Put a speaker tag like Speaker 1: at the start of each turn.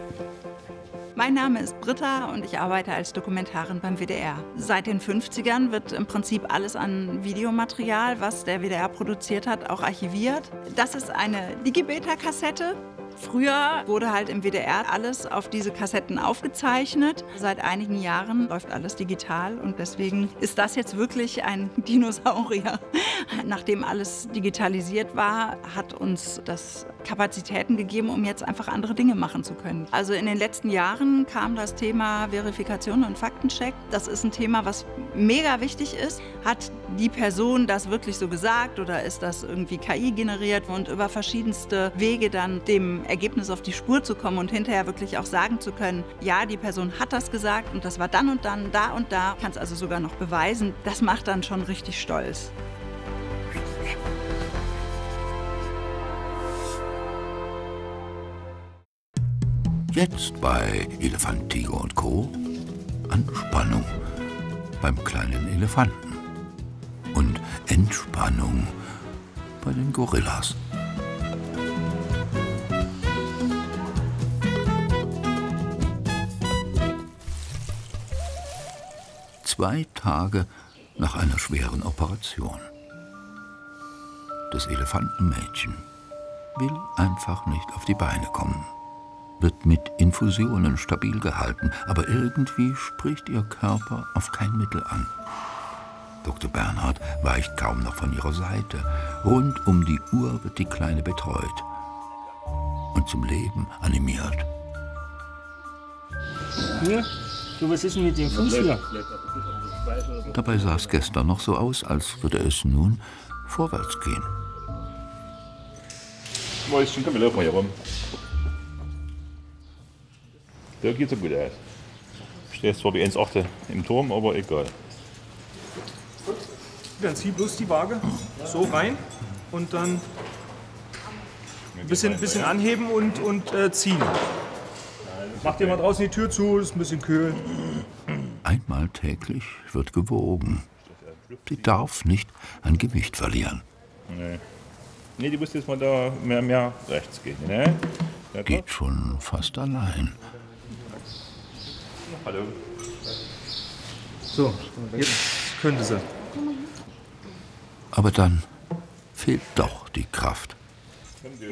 Speaker 1: Mein Name ist Britta und ich arbeite als Dokumentarin beim WDR. Seit den 50ern wird im Prinzip alles an Videomaterial, was der WDR produziert hat, auch archiviert. Das ist eine Digibeta-Kassette. Früher wurde halt im WDR alles auf diese Kassetten aufgezeichnet. Seit einigen Jahren läuft alles digital und deswegen ist das jetzt wirklich ein Dinosaurier. Nachdem alles digitalisiert war, hat uns das Kapazitäten gegeben, um jetzt einfach andere Dinge machen zu können. Also in den letzten Jahren kam das Thema Verifikation und Faktencheck. Das ist ein Thema, was mega wichtig ist. Hat die Person das wirklich so gesagt oder ist das irgendwie KI generiert? Und über verschiedenste Wege dann dem Ergebnis auf die Spur zu kommen und hinterher wirklich auch sagen zu können, ja, die Person hat das gesagt und das war dann und dann, da und da. Kann es also sogar noch beweisen. Das macht dann schon richtig stolz.
Speaker 2: Jetzt bei Elefant, Tiger und Co. Anspannung beim kleinen Elefanten und Entspannung bei den Gorillas. Zwei Tage nach einer schweren Operation. Das Elefantenmädchen will einfach nicht auf die Beine kommen. Wird mit Infusionen stabil gehalten, aber irgendwie spricht ihr Körper auf kein Mittel an. Dr. Bernhard weicht kaum noch von ihrer Seite. Rund um die Uhr wird die Kleine betreut und zum Leben animiert.
Speaker 3: Hier, du, was ist denn mit dem Fuß hier?
Speaker 2: Dabei sah es gestern noch so aus, als würde es nun vorwärts gehen.
Speaker 4: Mäuschen, komm, wir laufen mal hier rum. Der geht so gut aus. Stehst zwar wie 1,8 im Turm, aber egal.
Speaker 3: Dann zieh bloß die Waage so rein und dann ein bisschen anheben und ziehen. Mach dir mal draußen die Tür zu, ist ein bisschen kühl.
Speaker 2: Einmal täglich wird gewogen. Sie darf nicht an Gewicht verlieren.
Speaker 4: Nee, die muss jetzt mal da mehr rechts gehen. Ne?
Speaker 2: Geht schon fast allein.
Speaker 4: Hallo.
Speaker 3: So, jetzt könnte sie.
Speaker 2: Aber dann fehlt doch die Kraft.